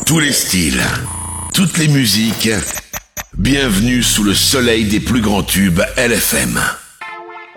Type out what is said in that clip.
Tous les styles, toutes les musiques, bienvenue sous le soleil des plus grands tubes LFM.